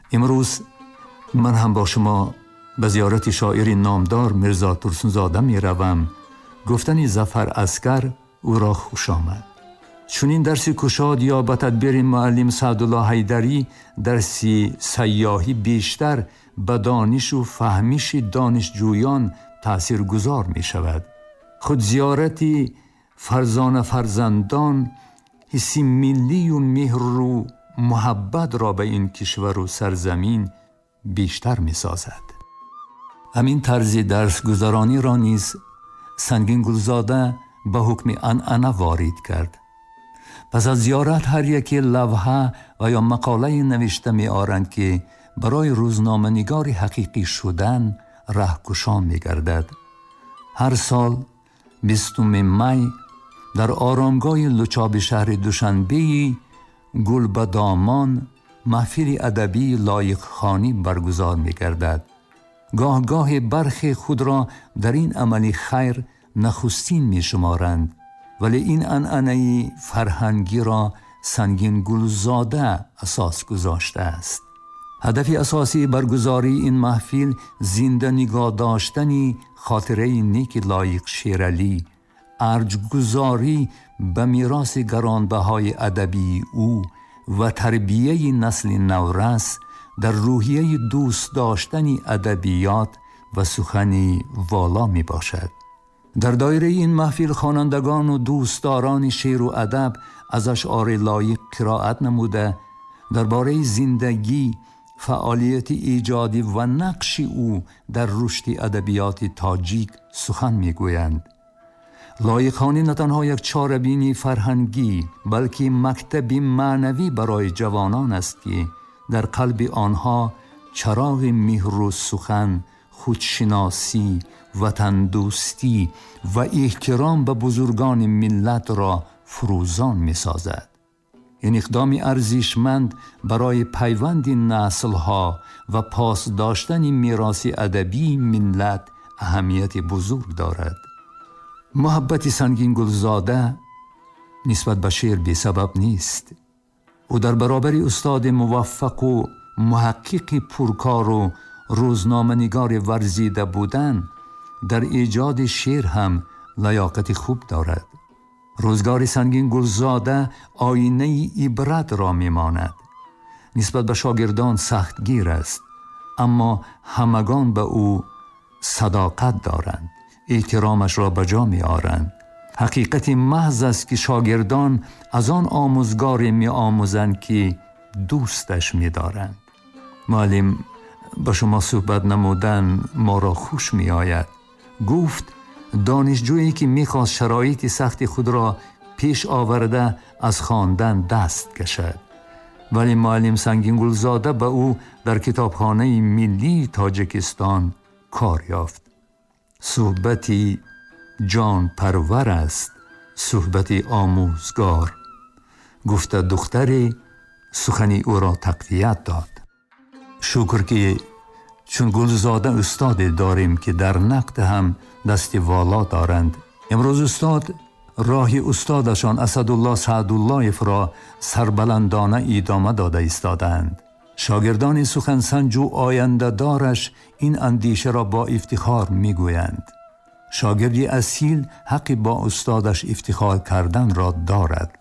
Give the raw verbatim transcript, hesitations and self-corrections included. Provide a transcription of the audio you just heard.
امروز من هم با شما به زیارت شاعری نامدار میرزا ترسونزاده می روم. گفتن ظفر عسکر او را خوش آمد. چون این درسی کشاد یا به تدبیر معلم سعدالله حیدری درسی سیاحی بیشتر به دانش و فهمیش دانشجویان تأثیر گذار می شود. خود زیارتی فرزان فرزندان حسی ملی و مهر و محبت را به این کشور و سرزمین بیشتر می سازد. همین طرز درس گذرانی را نیز سنگین گلزاده به حکم عنعنه وارد کرد. پس از زیارت هر یکی لوحه و یا مقاله نوشته می آرند که برای روزنامه نگار حقیقی شدن رهکشان می گردد. هر سال بیستم می در آرامگاه لوچاب شهر دوشنبه گل به دامان محفل ادبی لایق خوانی برگزار می گردد. گاه گاه برخی خود را در این عمل خیر نخستین می شمارند، ولی این عنعنه فرهنگی را سنگین گلزاده اساس گذاشته است. هدف اساسی برگزاری این محفل زنده نگاه داشتن خاطره نیک لایق شیرعلی، ارجگذاری به میراث گرانبهای ادبی او و تربیه نسل نورس در روحیه دوست داشتن ادبیات و سخنی والا می باشد. در دایره این محفل خوانندگان و دوستداران شعر و ادب از اشعار لایق قرائت نموده درباره زندگی، فعالیت ایجادی و نقش او در رشد ادبیات تاجیک سخن میگویند. لایق خوانی نه تنها یک چاره‌بینی فرهنگی بلکه مکتبی معنوی برای جوانان است که در قلب آنها چراغ مهر و سخن، خودشناسی، وطن دوستی و احترام به بزرگان ملت را فروزان می سازد. این اقدام ارزشمند برای پیوند نسل‌ها و پاس داشتن میراث ادبی ملت اهمیت بزرگ دارد. محبت سنگین گلزاده نسبت به شعر بی سبب نیست. او در برابر استاد موفق و محقق پرکار و روزنامه نگار ورزیده بودن در ایجاد شعر هم لیاقت خوب دارد. روزگار سنگین گلزاده آینه عبرت را میماند. نسبت به شاگردان سختگیر است، اما همگان به او صداقت دارند، احترامش را به جا می آورند. حقیقت محض است که شاگردان از آن آموزگار می آموزند که دوستش می دارند. معلم با شما صحبت نمودن ما را خوش می آید. گفت دانشجویی که می خواست شرایط سخت خود را پیش آورده از خواندن دست کشد، ولی معلم سنگین گلزاده به او در کتابخانه ملی تاجیکستان کار یافت. صحبتی جان پرور است، صحبتی آموزگار، گفت دختری سخنی او را تقویت داد. شکر که چون گلزاده استاد داریم که در نقد هم دست والا دارند. امروز استاد راه استادشان اسدالله سعدالله‌اف را سربلندانه ادامه داده ایستادند. شاگردان سخنسنج و آینده دارش این اندیشه را با افتخار میگویند. شاگردی اصیل حق با استادش افتخار کردن را دارد.